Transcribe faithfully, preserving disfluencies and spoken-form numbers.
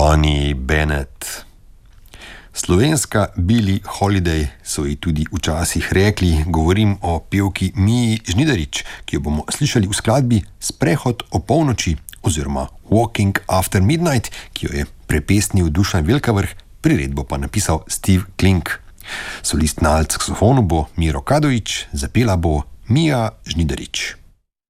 Tony Bennett. Slovenska Billie Holiday so ji tudi včasih rekli, govorim o pevki Miji Žnidarič, ki jo bomo slišali v skladbi Sprehod o polnoči oziroma Walking After Midnight, ki jo je prepesnil Dušan Velkavrh, priredbo pa napisal Steve Klink. Solist na alt saksofonu bo Miro Kadovič, zapela bo Mija Žnidarič.